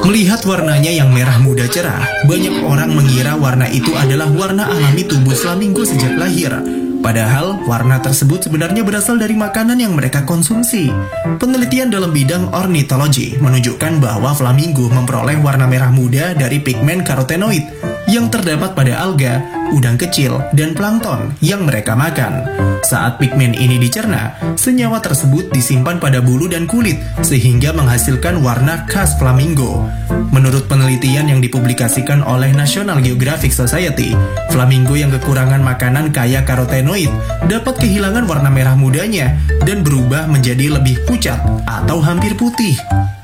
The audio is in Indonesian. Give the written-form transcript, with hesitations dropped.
Melihat warnanya yang merah muda cerah, banyak orang mengira warna itu adalah warna alami tubuh flamingo sejak lahir. Padahal, warna tersebut sebenarnya berasal dari makanan yang mereka konsumsi. Penelitian dalam bidang ornitologi menunjukkan bahwa flamingo memperoleh warna merah muda dari pigmen karotenoid yang terdapat pada alga, udang kecil, dan plankton yang mereka makan. Saat pigmen ini dicerna, senyawa tersebut disimpan pada bulu dan kulit sehingga menghasilkan warna khas flamingo. Menurut penelitian yang dipublikasikan oleh National Geographic Society, flamingo yang kekurangan makanan kaya karotenoid dapat kehilangan warna merah mudanya dan berubah menjadi lebih pucat atau hampir putih.